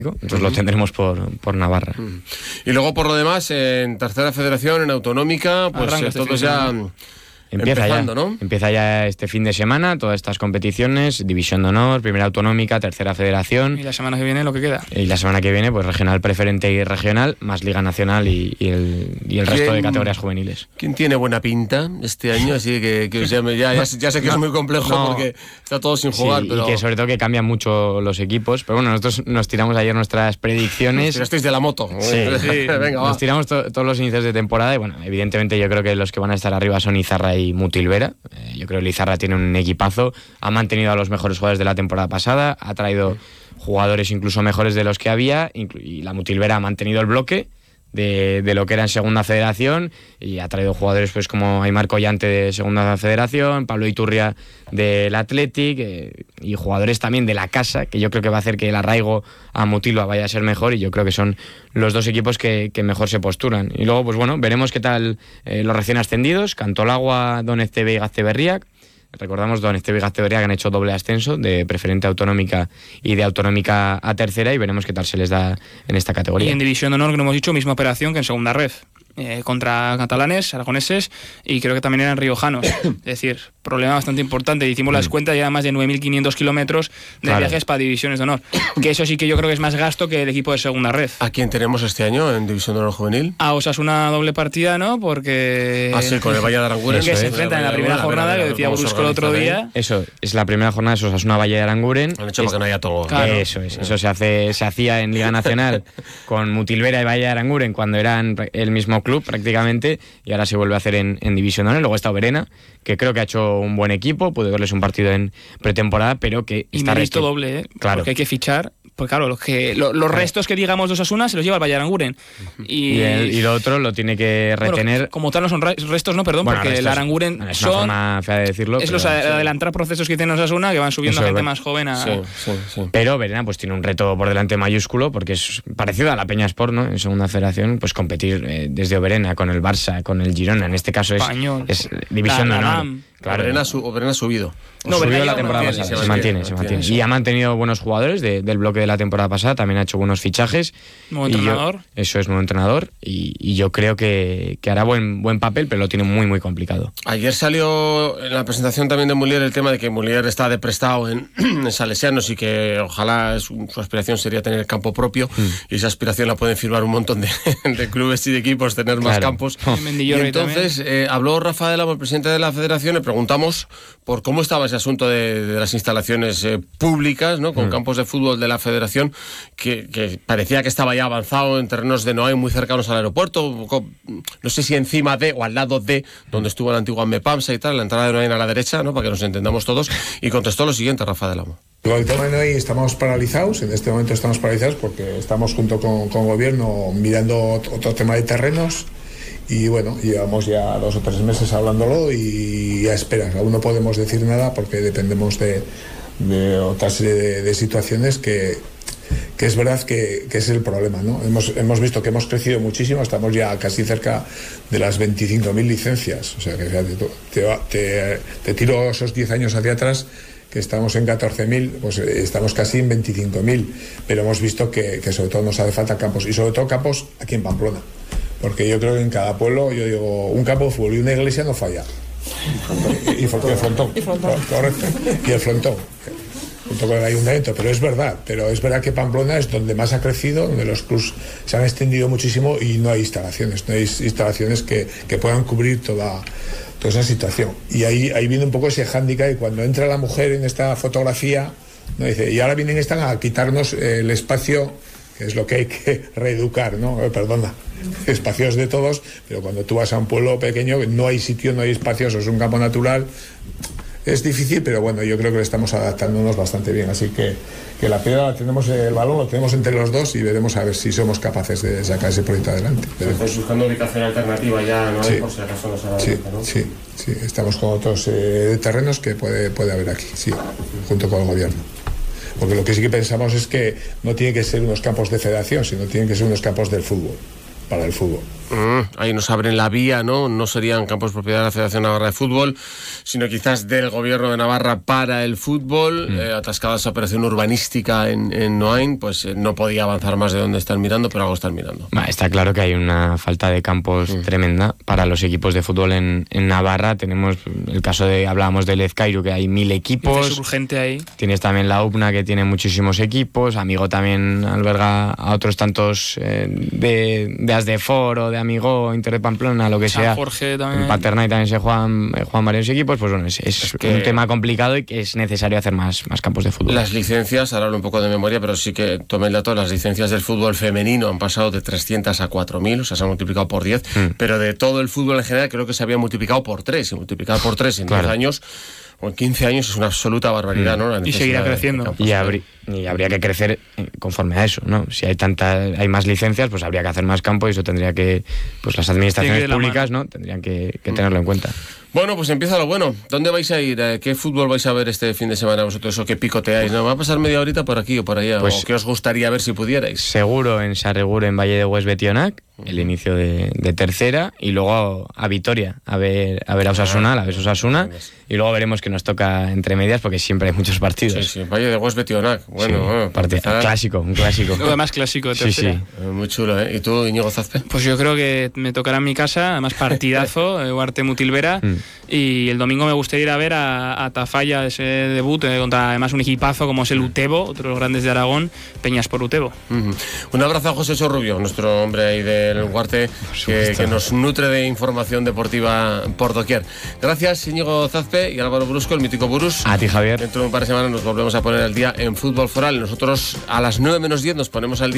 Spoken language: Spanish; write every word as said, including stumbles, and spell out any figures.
Entonces uh-huh. lo tendremos por, por Navarra. Uh-huh. Y luego, por lo demás, en tercera federación, en autonómica, pues eh, todos ya... Empieza ya, ¿no? empieza ya este fin de semana todas estas competiciones, División de Honor, Primera Autonómica, Tercera Federación. Y la semana que viene lo que queda. Y la semana que viene, pues regional preferente y regional, más Liga Nacional y, y el, y el resto de categorías juveniles. ¿Quién tiene buena pinta este año? Así que, que ya, ya, ya, ya sé que no, es muy complejo no, porque está todo sin jugar. Sí, pero... Y que sobre todo que cambian mucho los equipos. Pero bueno, nosotros nos tiramos ayer nuestras predicciones. Nos tirasteis de la moto. Sí, sí. Venga, va. Nos tiramos to- todos los inicios de temporada y bueno, evidentemente yo creo que los que van a estar arriba son Izarra y Mutilvera. Eh, yo creo que Izarra tiene un equipazo, ha mantenido a los mejores jugadores de la temporada pasada, ha traído jugadores incluso mejores de los que había, inclu- y la Mutilvera ha mantenido el bloque de, de lo que era en Segunda Federación y ha traído jugadores pues como Aymar Collante de Segunda Federación, Pablo Iturria del Athletic eh, y jugadores también de la casa, que yo creo que va a hacer que el arraigo a Mutilva vaya a ser mejor y yo creo que son los dos equipos que, que mejor se posturan. Y luego, pues bueno, veremos qué tal eh, los recién ascendidos, Cantolagua, Don Esteve y Gazteberriac. Recordamos Don Esteve y Gazteberriac que han hecho doble ascenso de preferente autonómica y de autonómica a tercera y veremos qué tal se les da en esta categoría. Y en División de Honor, que no hemos dicho, misma operación que en Segunda Ref. Eh, contra catalanes, aragoneses y creo que también eran riojanos. Es decir, problema bastante importante. Hicimos mm. las cuentas y más de nueve mil quinientos kilómetros de claro. viajes para divisiones de honor. Que eso sí que yo creo que es más gasto que el equipo de Segunda Red. ¿A quién tenemos este año en División de Honor Juvenil? A Osasuna doble partida, ¿no? Porque... Ah, sí, con el Valle de Aranguren. Que se enfrentan en la primera jornada, que decía Brusco el otro día. Eso, es la primera jornada de Osasuna Valle de Aranguren. Han hecho para que no haya todo. Claro. Eso es, eso se hace, se hacía en Liga Nacional con Mutilvera y Valle de Aranguren cuando eran el mismo club prácticamente. Y ahora se vuelve a hacer en, en División de Honor. Luego está Verena, que creo que ha hecho un buen equipo, puede verles un partido en pretemporada, pero que y está mérito doble, ¿eh? Claro. Porque hay que fichar. Pues claro, los, que, lo, los claro. restos que digamos de Osasuna se los lleva el Valle de Aranguren. Y, y, el, y lo otro lo tiene que retener. Bueno, como tal no son restos, no, perdón, bueno, porque restos, el Aranguren bueno, es son. una forma fea de decirlo. Es los adelantar procesos que tiene Osasuna que van subiendo a gente más joven a. Sí, sí, sí. Pero Verena pues tiene un reto por delante mayúsculo porque es parecido a la Peña Sport, ¿no? En Segunda Federación, pues competir eh, desde Verena con el Barça, con el Girona. En este caso es, es División de Honor. Claro. Verena, su, Verena ha subido. No, subió la temporada pasada. Se, se mantiene, se mantiene. Y ha mantenido buenos jugadores de, del bloque de la temporada pasada. También ha hecho buenos fichajes. Nuevo entrenador. Yo, eso es, nuevo entrenador. Y, y yo creo que, que hará buen, buen papel, pero lo tiene muy, muy complicado. Ayer salió en la presentación también de Mulier el tema de que Mulier está de prestado en, en Salesianos y que ojalá su, su aspiración sería tener campo propio. Mm. Y esa aspiración la pueden firmar un montón de, de clubes y de equipos, tener claro. más campos. Oh. Y entonces eh, habló Rafa de la, el presidente de la federación, le preguntamos por cómo estaba ese asunto de, de las instalaciones eh, públicas, ¿no? Con mm. campos de fútbol de la federación, que, que parecía que estaba ya avanzado en terrenos de Noé muy cercanos al aeropuerto, no sé si encima de o al lado de donde estuvo la antigua Mepamsa y tal, la entrada de Noé a la derecha, ¿no? Para que nos entendamos todos, y contestó lo siguiente Rafa del Amo. Con el tema de Noé estamos paralizados, en este momento estamos paralizados porque estamos junto con, con gobierno mirando otro tema de terrenos. Y bueno, llevamos ya dos o tres meses hablándolo y a esperas. Aún no podemos decir nada porque dependemos de, de otra serie de, de situaciones que, que es verdad que, que es el problema, ¿no? Hemos, hemos visto que hemos crecido muchísimo, estamos ya casi cerca de las veinticinco mil licencias. O sea, que fíjate, te, te, te tiro esos diez años hacia atrás, que estamos en catorce mil, pues estamos casi en veinticinco mil. Pero hemos visto que, que sobre todo nos hace falta campos, y sobre todo campos aquí en Pamplona. Porque yo creo que en cada pueblo, yo digo, un campo de fútbol y una iglesia no falla. Y, y, y el frontón. Y frontón. Correcto. Y el frontón. Junto con el ayuntamiento. Pero es verdad. Pero es verdad que Pamplona es donde más ha crecido, donde los clubs se han extendido muchísimo y no hay instalaciones. No hay instalaciones que, que puedan cubrir toda, toda esa situación. Y ahí, ahí viene un poco ese hándicap. Y cuando entra la mujer en esta fotografía, ¿no? Dice, y ahora vienen están a quitarnos el espacio, que es lo que hay que reeducar, ¿no? Eh, perdona. Espacios de todos, pero cuando tú vas a un pueblo pequeño no hay sitio, no hay espacios, es un campo natural, es difícil, pero bueno, yo creo que le estamos adaptándonos bastante bien, así que, que la piedra la tenemos, el balón lo tenemos entre los dos y veremos a ver si somos capaces de sacar ese proyecto adelante. Estáis buscando ubicación alternativa ya, ¿no? Sí, por si acaso no se sí, adelante, ¿no? sí, sí, estamos con otros eh, terrenos que puede, puede haber aquí, sí, junto con el gobierno. Porque lo que sí que pensamos es que no tiene que ser unos campos de federación, sino tienen que ser unos campos del fútbol. para el fútbol. Mm, ahí nos abren la vía, ¿no? No serían campos propiedad de la Federación Navarra de Fútbol, sino quizás del Gobierno de Navarra para el fútbol. Mm. Eh, atascada esa operación urbanística en, en Noain, pues eh, no podía avanzar más de donde están mirando, pero algo están mirando. Bah, está claro que hay una falta de campos mm. tremenda para los equipos de fútbol en, en Navarra. Tenemos el caso de, hablábamos del Ezcairu, que hay mil equipos. Es urgente ahí. Tienes también la U P N A, que tiene muchísimos equipos. Amigo también alberga a otros tantos eh, de, de Asdefor o de Amigo, Inter de Pamplona, lo que San sea. Jorge también. En Paternal también se juegan, eh, juegan varios equipos. Pues bueno, es, es, es que un tema complicado y que es necesario hacer más, más campos de fútbol. Las licencias, ahora hablo un poco de memoria, pero sí que tomé el dato, las licencias del fútbol femenino han pasado de trescientas a cuatro mil, o sea, se han multiplicado por diez, mm. pero de todo el fútbol en general creo que se había multiplicado por tres, y multiplicado por tres en claro. diez años, o en quince años es una absoluta barbaridad, ¿no? La y seguirá creciendo. Y, habrí, y habría que crecer conforme a eso, ¿no? Si hay tanta, hay más licencias, pues habría que hacer más campo y eso tendría que, pues las administraciones públicas, ¿no? Tendrían que, que tenerlo en cuenta. Bueno, pues empieza lo bueno. ¿Dónde vais a ir? ¿Qué fútbol vais a ver este fin de semana vosotros? ¿O qué picoteáis? ¿No? ¿Va a pasar media horita por aquí o por allá? Pues, ¿o qué os gustaría ver si pudierais? Seguro en Sarregur, en Valle de Hues Betionac, el inicio de, de tercera, y luego a Vitoria, a ver a ver a Osasuna, a ver Osasuna, y luego veremos qué nos toca entre medias, porque siempre hay muchos partidos. Sí, sí, Valle de Hues Betionac. Bueno, sí, bueno parte, empezar... clásico, un clásico. Lo demás clásico de tercera. Sí, sí. Muy chulo, ¿eh? ¿Y tú, Íñigo Zazpe? Pues yo creo que me tocará en mi casa, además partidazo, Huarte Mutilvera, mm. y el domingo me gustaría ir a ver a, a Tafalla, ese debut, eh, contra además un equipazo como es el Utebo, otro de los grandes de Aragón, Peñas por Utebo. Uh-huh. Un abrazo a José Sorrubio, nuestro hombre ahí del Huarte, que, que nos nutre de información deportiva por doquier. Gracias, Íñigo Zazpe y Álvaro Brusco, el mítico Burus. A ti, Javier. Dentro de un par de semanas nos volvemos a poner al día en Fútbol Foral. Nosotros a las nueve menos diez nos ponemos al día.